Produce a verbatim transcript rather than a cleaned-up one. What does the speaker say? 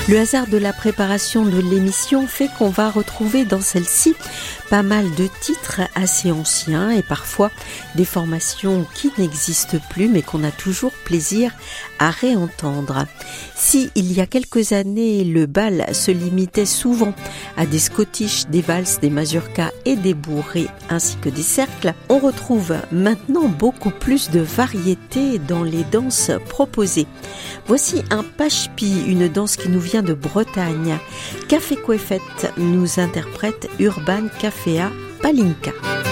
Le hasard de la préparation de l'émission fait qu'on va retrouver dans celle-ci pas mal de titres assez anciens et parfois des formations qui n'existent plus mais qu'on a toujours plaisir à réentendre. Si il y a quelques années le bal se limitait souvent à des scottish, des valses, des mazurkas et des bourrées ainsi que des cercles, on retrouve maintenant beaucoup plus de variété dans les danses proposées. Voici un pashpi, une danse qui nous vient de Bretagne. Café Coueffet nous interprète Urban Caféa Palinka.